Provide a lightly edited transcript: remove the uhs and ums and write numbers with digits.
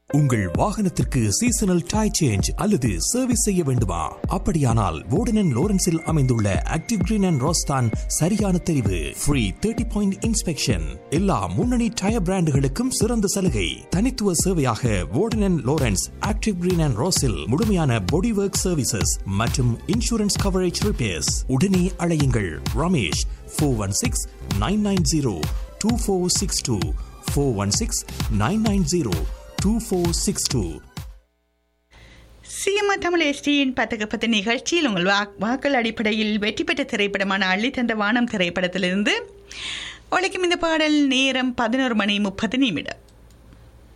உங்கள் வாகனத்திற்கு seasonal tyre change அல்லது சர்வீஸ் செய்ய வேண்டுமா? அப்படியானால் வோர்டன் லோரன்ஸில் அமைந்துள்ள ஆக்டிவ் கிரீன் அண்ட் ரோஸ் தான் சரியான தெரிவு. Free 30-point inspection. எல்லா முன்னணி டயர் பிராண்டுகளுக்கும் சிறந்த சலுகை. தனித்துவ சேவையாக வோர்டன் லோரன்ஸ் ஆக்டிவ் கிரீன் அண்ட் ரோஸில் முழுமையான பாடி ஒர்க் சர்வீசஸ் மற்றும் இன்சூரன்ஸ் கவரேஜ் ரிப்பேர்ஸ். உடனே அழையுங்கள் ரமேஷ் 416-990-2462 416-990-2462. சிஎம்ஆ தமிழ் எஸ்டியின் 10 நிகழ்ச்சியில் உங்கள் வாக்கள் அடிப்படையில் வெற்றி பெற்ற திரைப்படமான அள்ளி தந்த வானம் திரைப்படத்திலிருந்து ஒழிக்கும் இந்த பாடல். நேரம் 11:30.